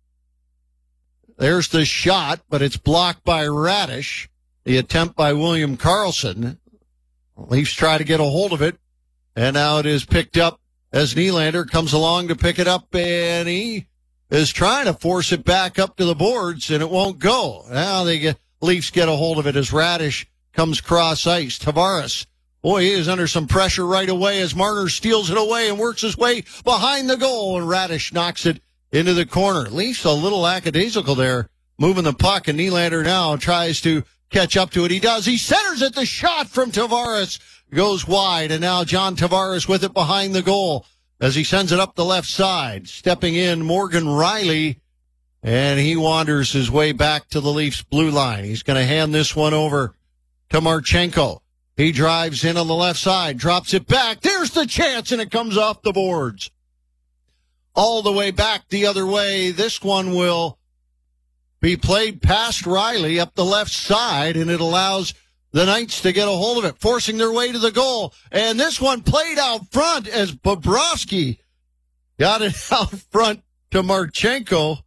There's the shot, but it's blocked by Radish. The attempt by William Karlsson. Leafs try to get a hold of it, and now it is picked up as Nylander comes along to pick it up, and he is trying to force it back up to the boards, and it won't go. Now they get Leafs get a hold of it as Radish comes cross ice. Tavares, boy, he is under some pressure right away as Marner steals it away and works his way behind the goal, and Radish knocks it into the corner. Leafs a little lackadaisical there, moving the puck, and Nylander now tries to catch up to it. He does. He centers it. The shot from Tavares goes wide, and now John Tavares with it behind the goal as he sends it up the left side. Stepping in, Morgan Riley, and he wanders his way back to the Leafs blue line. He's going to hand this one over to Marchenko. He drives in on the left side, drops it back. There's the chance, and it comes off the boards. All the way back the other way. This one will be played past Riley up the left side, and it allows the Knights to get a hold of it, forcing their way to the goal. And this one played out front as Bobrovsky got it out front to Marchenko.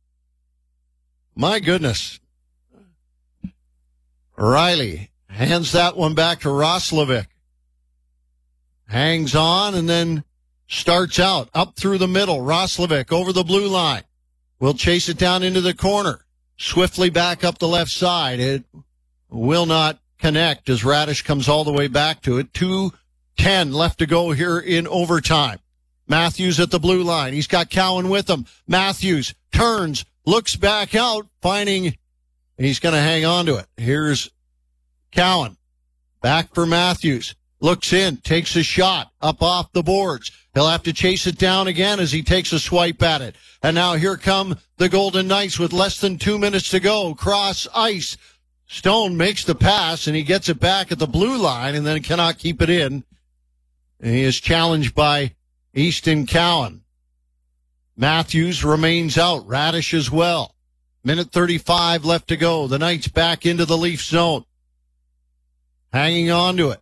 My goodness. Riley hands that one back to Roslovic. Hangs on and then starts out up through the middle. Roslovic over the blue line. Will chase it down into the corner. Swiftly back up the left side. It will not connect as Radish comes all the way back to it. two ten left to go here in overtime. Matthews at the blue line. He's got Cowan with him. Matthews turns, looks back out, finding he's going to hang on to it. Here's Cowan. Back for Matthews. Looks in, takes a shot up off the boards. He'll have to chase it down again as he takes a swipe at it. And now here come the Golden Knights with less than two minutes to go. Cross ice. Stone makes the pass, and he gets it back at the blue line and then cannot keep it in. And he is challenged by Easton Cowan. Matthews remains out. Radish as well. Minute thirty-five left to go. The Knights back into the Leaf zone. Hanging on to it.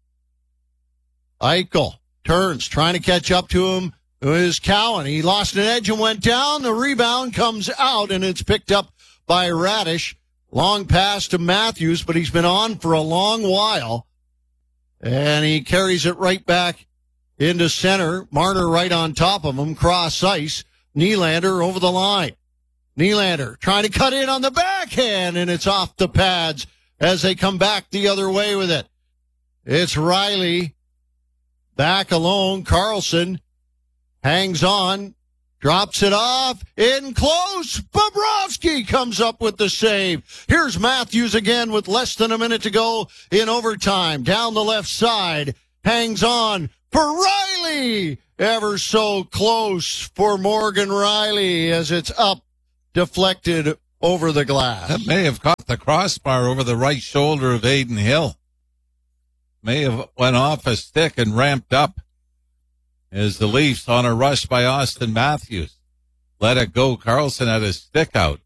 Eichel turns, trying to catch up to him. It was Cowan. He lost an edge and went down. The rebound comes out, and it's picked up by Radish. Long pass to Matthews, but he's been on for a long while. And he carries it right back into center. Marner right on top of him. Cross ice. Nylander over the line. Nylander trying to cut in on the backhand, and it's off the pads as they come back the other way with it. It's Riley back alone. Karlsson hangs on. drops it off, in close. Bobrovsky comes up with the save. Here's Matthews again with less than a minute to go in overtime. Down the left side, hangs on for Riley. Ever so close for Morgan Riley as it's up, deflected over the glass. That may have caught the crossbar over the right shoulder of Adin Hill. May have went off a stick and ramped up as the Leafs on a rush by Austin Matthews. Let it go. Carlson had his stick out.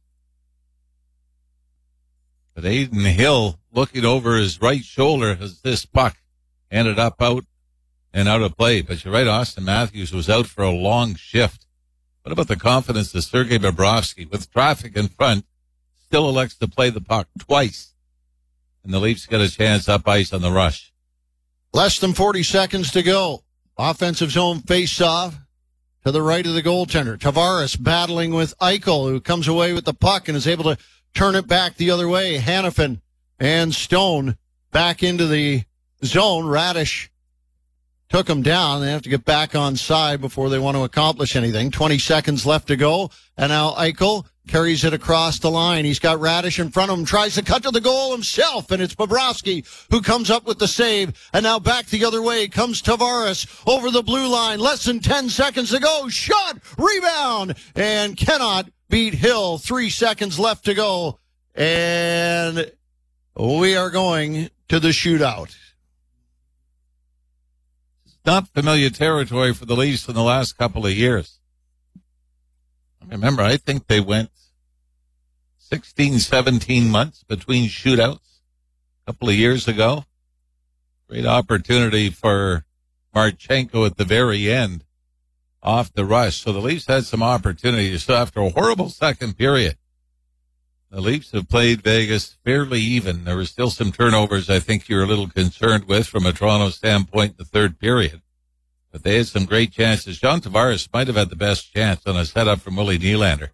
But Adin Hill looking over his right shoulder as this puck ended up out and out of play. But you're right, Austin Matthews was out for a long shift. What about the confidence of Sergei Bobrovsky? With traffic in front, still elects to play the puck twice. And the Leafs get a chance up ice on the rush. Less than forty seconds to go. Offensive zone face-off to the right of the goaltender. Tavares battling with Eichel, who comes away with the puck and is able to turn it back the other way. Hanifin and Stone back into the zone. Radish took him down. They have to get back on side before they want to accomplish anything. twenty seconds left to go. And now Eichel carries it across the line. He's got Radish in front of him, tries to cut to the goal himself, and it's Bobrovsky who comes up with the save. And now back the other way comes Tavares over the blue line. Less than ten seconds to go. Shot, rebound, and cannot beat Hill. Three seconds left to go. And we are going to the shootout. Not familiar territory for the Leafs in the last couple of years. Remember, I think they went sixteen, seventeen months between shootouts a couple of years ago. Great opportunity for Marchenko at the very end off the rush. So the Leafs had some opportunities. So after a horrible second period, the Leafs have played Vegas fairly even. There were still some turnovers I think you're a little concerned with from a Toronto standpoint in the third period. But they had some great chances. John Tavares might have had the best chance on a setup from Willie Nylander.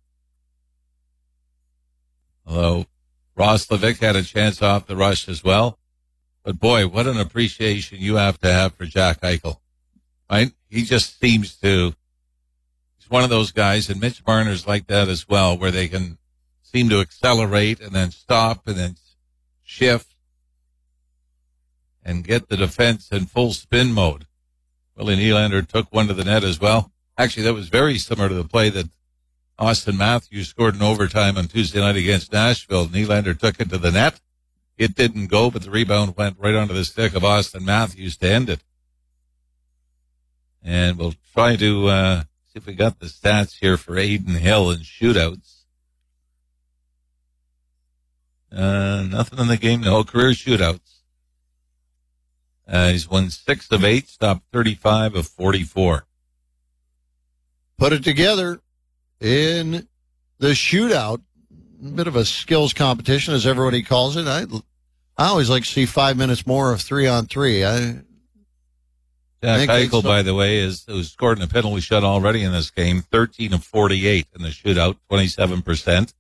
Although Roslovic had a chance off the rush as well. But boy, what an appreciation you have to have for Jack Eichel. Right? He just seems to, he's one of those guys, and Mitch Marner's like that as well, where they can seem to accelerate and then stop and then shift and get the defense in full spin mode. Willie Nylander took one to the net as well. Actually, that was very similar to the play that Austin Matthews scored in overtime on Tuesday night against Nashville. Nylander took it to the net. It didn't go, but the rebound went right onto the stick of Austin Matthews to end it. And we'll try to uh, see if we got the stats here for Adin Hill in shootouts. Uh, nothing in the game, no career shootouts. Uh, he's won six of eight, stopped thirty-five of forty-four. Put it together in the shootout. A bit of a skills competition, as everybody calls it. I, I always like to see five minutes more of three on three. I, Jack Eichel, by the way, is who's scored in a penalty shot already in this game, thirteen of forty-eight in the shootout, twenty-seven percent.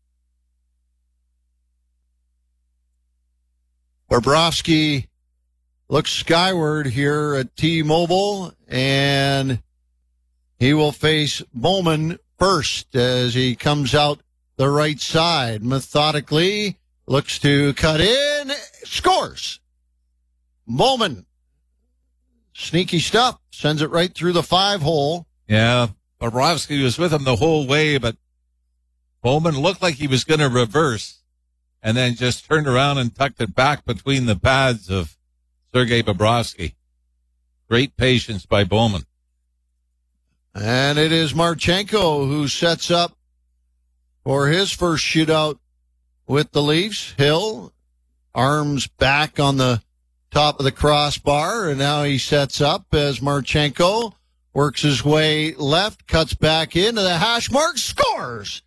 Bobrovsky looks skyward here at T-Mobile, and he will face Bowman first as he comes out the right side. Methodically, looks to cut in, scores. Bowman, sneaky stuff, sends it right through the five hole. Yeah, Bobrovsky was with him the whole way, but Bowman looked like he was going to reverse and then just turned around and tucked it back between the pads of Sergei Bobrovsky. Great patience by Bowman. And it is Marchenko who sets up for his first shootout with the Leafs. Hill, arms back on the top of the crossbar, and now he sets up as Marchenko works his way left, cuts back into the hash mark, scores!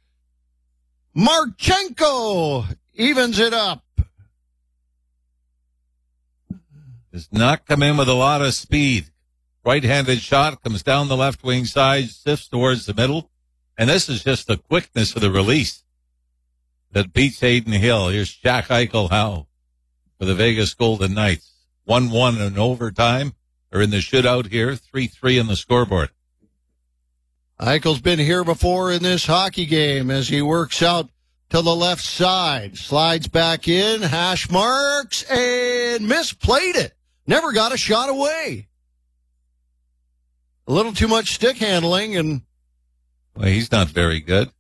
Marchenko evens it up. Does not come in with a lot of speed. Right-handed shot, comes down the left wing side, sifts towards the middle. And this is just the quickness of the release that beats Adin Hill. Here's Jack Eichel how for the Vegas Golden Knights. one one in overtime, or in the shootout here, three three in the scoreboard. Eichel's been here before in this hockey game as he works out to the left side. Slides back in, hash marks, and misplayed it. Never got a shot away. A little too much stick handling, and well, he's not very good.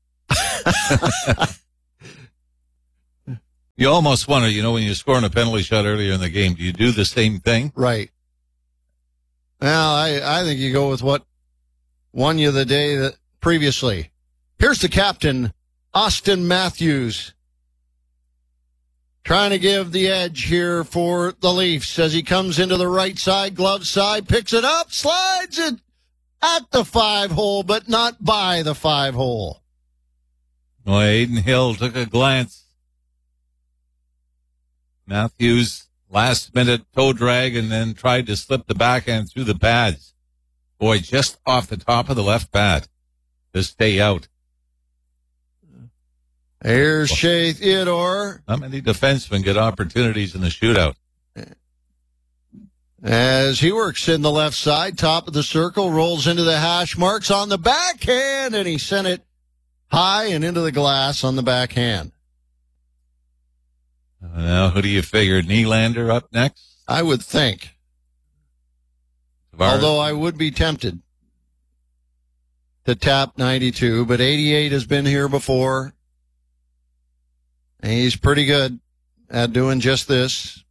You almost wonder, you know, when you're scoring a penalty shot earlier in the game, do you do the same thing? Right. Well, I, I think you go with what won you the day that previously. Here's the captain, Austin Matthews, trying to give the edge here for the Leafs as he comes into the right side, glove side, picks it up, slides it at the five hole, but not by the five hole. Well, Aiden Hill took a glance. Matthews, last minute toe drag, and then tried to slip the backhand through the pads. Boy, just off the top of the left pad to stay out. Here's Shea Theodore. How many defensemen get opportunities in the shootout? As he works in the left side, top of the circle, rolls into the hash marks on the backhand, and he sent it high and into the glass on the backhand. Now, who do you figure? Nylander up next? I would think. Tavares. Although I would be tempted to tap ninety-two, but eighty-eight has been here before. And he's pretty good at doing just this.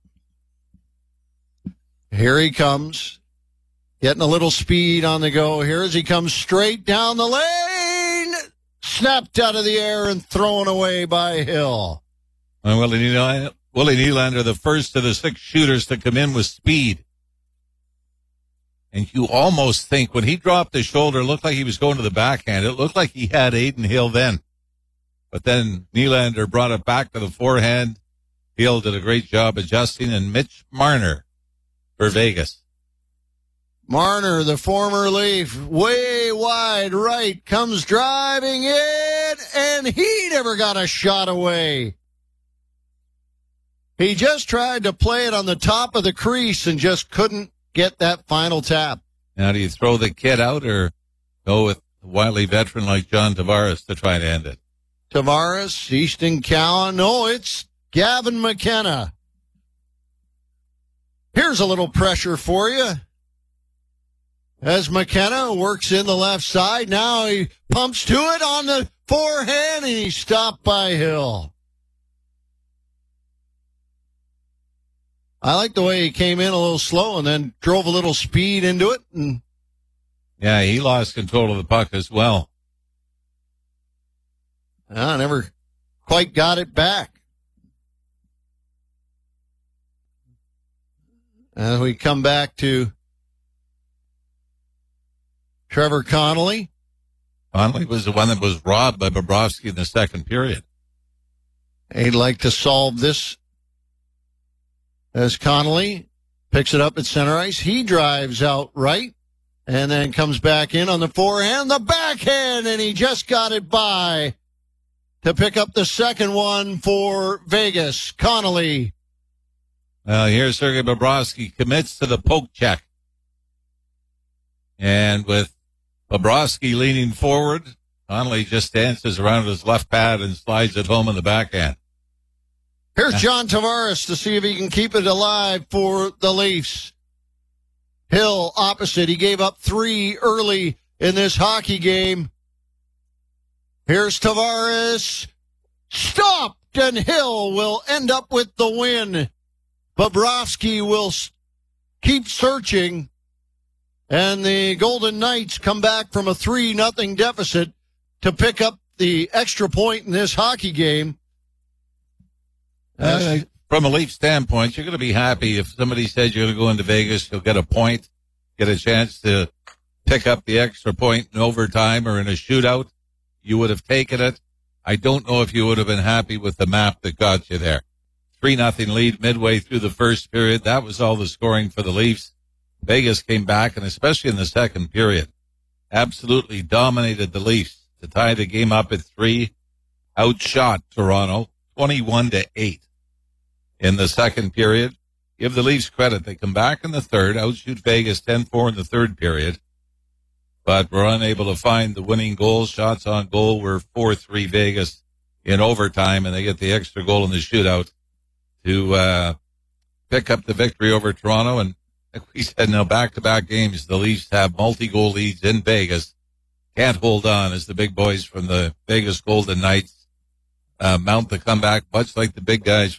Here he comes, getting a little speed on the go here as he comes straight down the lane, snapped out of the air and thrown away by Hill. And Willie Nylander, Willie Nylander, the first of the six shooters to come in with speed. And you almost think when he dropped his shoulder, it looked like he was going to the backhand. It looked like he had Aiden Hill then. But then Nylander brought it back to the forehand. Hill did a great job adjusting, and Mitch Marner for Vegas. Marner, the former Leaf, way wide right, comes driving in, and he never got a shot away. He just tried to play it on the top of the crease and just couldn't get that final tap. Now, do you throw the kid out or go with a wily veteran like John Tavares to try to end it? Tavares, Easton Cowan. No, it's Gavin McKenna. Here's a little pressure for you. As McKenna works in the left side, now he pumps to it on the forehand, and he's stopped by Hill. I like the way he came in a little slow and then drove a little speed into it. And yeah, he lost control of the puck as well. I never quite got it back. As we come back to Trevor Connolly. Connolly was the one that was robbed by Bobrovsky in the second period. He'd like to solve this as Connolly picks it up at center ice. He drives out right and then comes back in on the forehand, the backhand, and he just got it by to pick up the second one for Vegas. Connolly. Well, here's Sergei Bobrovsky commits to the poke check. And with Bobrovsky leaning forward, Connolly just dances around his left pad and slides it home in the backhand. Here's John Tavares to see if he can keep it alive for the Leafs. Hill opposite. He gave up three early in this hockey game. Here's Tavares. Stopped, and Hill will end up with the win. Bobrovsky will keep searching, and the Golden Knights come back from a three nothing deficit to pick up the extra point in this hockey game. Uh, from a Leaf standpoint, you're going to be happy if somebody said you're going to go into Vegas, you'll get a point, get a chance to pick up the extra point in overtime or in a shootout. You would have taken it. I don't know if you would have been happy with the map that got you there. three nothing lead midway through the first period. That was all the scoring for the Leafs. Vegas came back, and especially in the second period, absolutely dominated the Leafs to tie the game up at three. Outshot Toronto twenty-one to eight. In the second period, give the Leafs credit. They come back in the third, outshoot Vegas ten four in the third period. but were unable to find the winning goal. Shots on goal were four three Vegas in overtime, and they get the extra goal in the shootout to uh, pick up the victory over Toronto. And like we said, now back-to-back games, the Leafs have multi-goal leads in Vegas. Can't hold on as the big boys from the Vegas Golden Knights uh, mount the comeback, much like the big guys